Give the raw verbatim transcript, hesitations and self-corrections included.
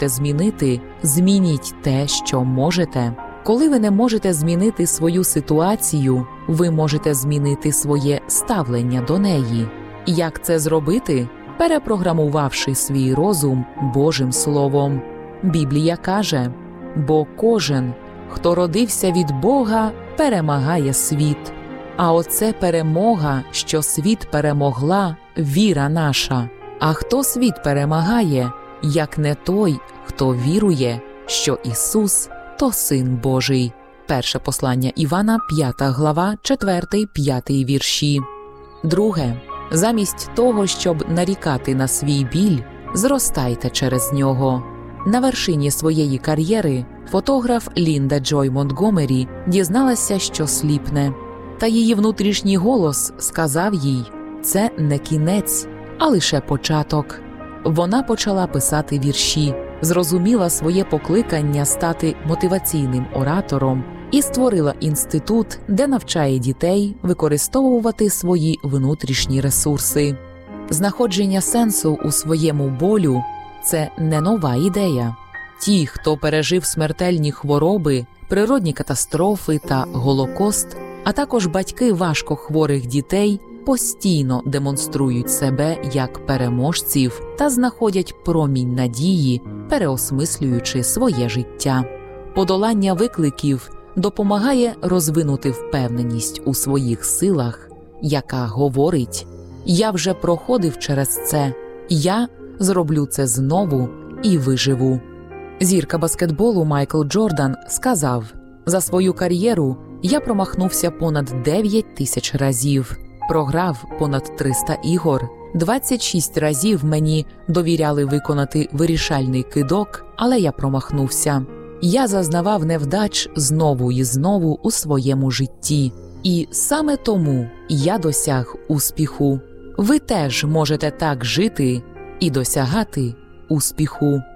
можете змінити, змініть те, що можете. Коли ви не можете змінити свою ситуацію, ви можете змінити своє ставлення до неї. Як це зробити? Перепрограмувавши свій розум Божим Словом. Біблія каже: «Бо кожен, хто родився від Бога, перемагає світ. А оце перемога, що світ перемогла, віра наша. А хто світ перемагає, як не той, хто вірує, що Ісус – то Син Божий». Перше послання Івана, п'ята глава, четвертий-п'ятий вірші. Друге. Замість того, щоб нарікати на свій біль, зростайте через нього. На вершині своєї кар'єри фотограф Лінда Джой Монтгомері дізналася, що сліпне. Та її внутрішній голос сказав їй: це не кінець, а лише початок. Вона почала писати вірші, зрозуміла своє покликання стати мотиваційним оратором і створила інститут, де навчає дітей використовувати свої внутрішні ресурси. Знаходження сенсу у своєму болю – це не нова ідея. Ті, хто пережив смертельні хвороби, природні катастрофи та Голокост, а також батьки важкохворих дітей, постійно демонструють себе як переможців та знаходять промінь надії, переосмислюючи своє життя. Подолання викликів допомагає розвинути впевненість у своїх силах, яка говорить: «Я вже проходив через це, я зроблю це знову і виживу». Зірка баскетболу Майкл Джордан сказав: «За свою кар'єру я промахнувся понад дев'ять тисяч разів, програв понад триста ігор, двадцять шість разів мені довіряли виконати вирішальний кидок, але я промахнувся. Я зазнавав невдач знову і знову у своєму житті. І саме тому я досяг успіху. Ви теж можете так жити і досягати успіху».